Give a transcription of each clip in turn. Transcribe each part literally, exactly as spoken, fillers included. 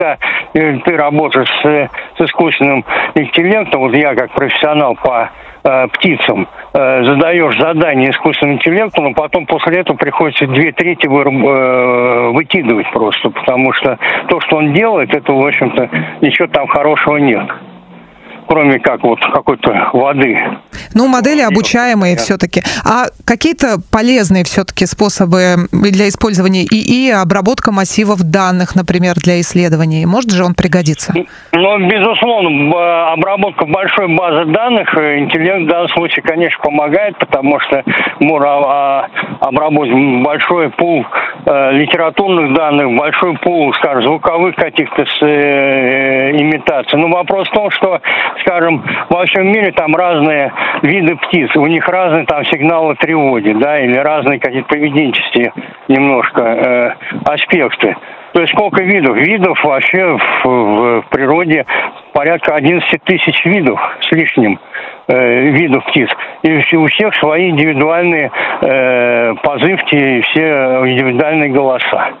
Ты работаешь с, с искусственным интеллектом, вот я как профессионал по э, птицам, э, задаешь задание искусственному интеллекту, но потом после этого приходится две трети вы, э, выкидывать просто, потому что то, что он делает, это, в общем-то, ничего там хорошего нет. Кроме как вот какой-то воды. Ну, модели обучаемые все-таки. А какие-то полезные все-таки способы для использования ИИ, обработка массивов данных, например, для исследований? Может же он пригодиться? Ну, безусловно, обработка большой базы данных, интеллект в данном случае, конечно, помогает, потому что можно обработать большой пул литературных данных, большой пул, скажем, звуковых каких-то имитаций. Но вопрос в том, что, скажем, во всем мире там разные виды птиц, у них разные там сигналы тревоги, да, или разные какие-то поведенческие немножко э, аспекты. То есть сколько видов? Видов вообще в, в природе порядка одиннадцать тысяч видов с лишним э, видов птиц. И у всех свои индивидуальные э, позывки и все индивидуальные голоса.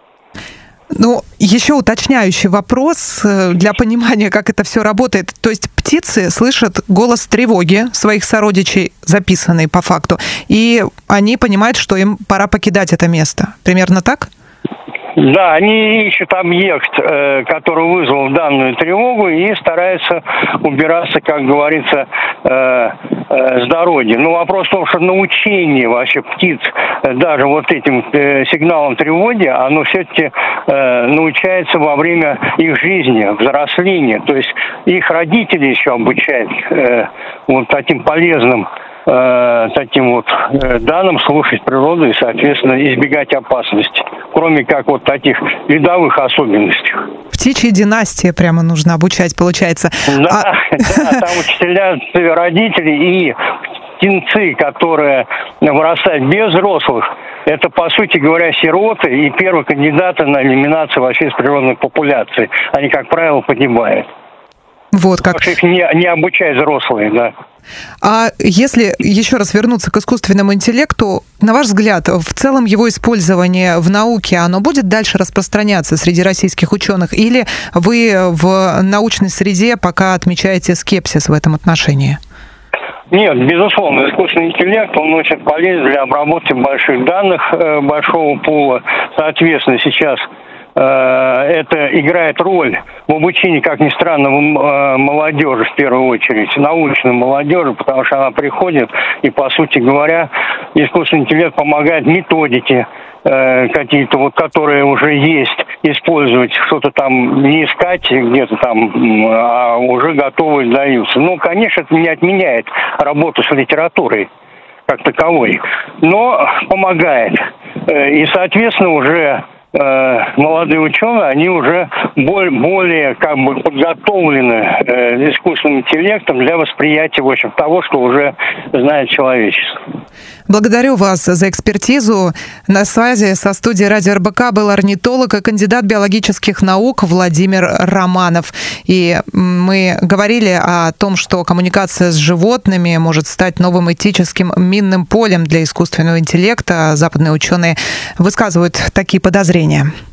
Ну, еще уточняющий вопрос для понимания, как это все работает. То есть птицы слышат голос тревоги своих сородичей, записанный по факту, и они понимают, что им пора покидать это место. Примерно так? Да, они ищут объект, э, который вызвал данную тревогу, и стараются убираться, как говорится, э, э, с дороги. Но вопрос в том, что научение вообще птиц э, даже вот этим э, сигналом тревоги, оно все-таки э, научается во время их жизни, взросления. То есть их родители еще обучают э, вот таким полезным таким вот данным, слушать природу и, соответственно, избегать опасности, кроме как вот таких видовых особенностей. Птичья династия прямо нужно обучать, получается. Да, а... да, там учителя, родители и птенцы, которые вырастают без взрослых, это, по сути говоря, сироты и первые кандидаты на элиминацию вообще из природной популяции. Они, как правило, погибают. Вот как. Потому что их не, не обучают взрослые, да. А если еще раз вернуться к искусственному интеллекту, на ваш взгляд, в целом его использование в науке, оно будет дальше распространяться среди российских ученых? Или вы в научной среде пока отмечаете скепсис в этом отношении? Нет, безусловно, искусственный интеллект, он очень полезен для обработки больших данных, большого пула. Соответственно, сейчас это играет роль в обучении, как ни странно, молодежи, в первую очередь, научной молодежи, потому что она приходит, и, по сути говоря, искусственный интеллект помогает методики какие-то, вот, которые уже есть, использовать, что-то там не искать где-то там, а уже готовые даются. Ну, конечно, это не отменяет работу с литературой как таковой, но помогает. И, соответственно, уже молодые ученые, они уже более, более как бы подготовлены э, искусственным интеллектом для восприятия, в общем, того, что уже знает человечество. Благодарю вас за экспертизу. На связи со студией радио эр бэ ка был орнитолог и кандидат биологических наук Владимир Романов. И мы говорили о том, что коммуникация с животными может стать новым этическим минным полем для искусственного интеллекта. Западные ученые высказывают такие подозрения.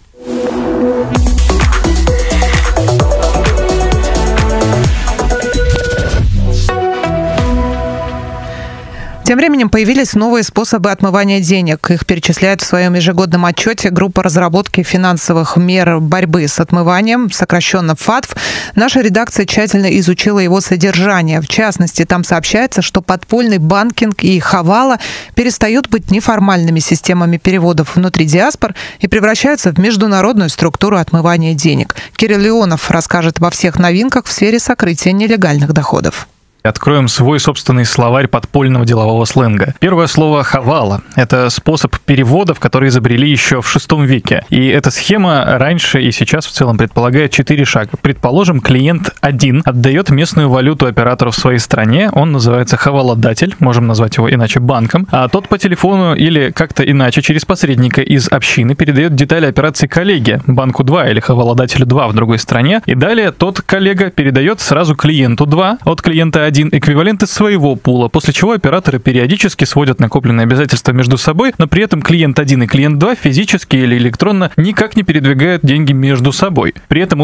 Тем временем появились новые способы отмывания денег. Их перечисляет в своем ежегодном отчете группа разработки финансовых мер борьбы с отмыванием, сокращенно ФАТФ. Наша редакция тщательно изучила его содержание. В частности, там сообщается, что подпольный банкинг и хавала перестают быть неформальными системами переводов внутри диаспор и превращаются в международную структуру отмывания денег. Кирилл Леонов расскажет обо всех новинках в сфере сокрытия нелегальных доходов. Откроем свой собственный словарь подпольного делового сленга. Первое слово «хавала» — это способ переводов, который изобрели еще в шестом веке. И эта схема раньше и сейчас в целом предполагает четыре шага. Предположим, клиент один отдает местную валюту оператору в своей стране, он называется хаваладатель, можем назвать его иначе банком, а тот по телефону или как-то иначе через посредника из общины передает детали операции коллеге, банку два или хаваладателю два в другой стране, и далее тот коллега передает сразу клиенту два от клиента один один эквивалент из своего пула, после чего операторы периодически сводят накопленные обязательства между собой, но при этом клиент один и клиент два физически или электронно никак не передвигают деньги между собой. При этом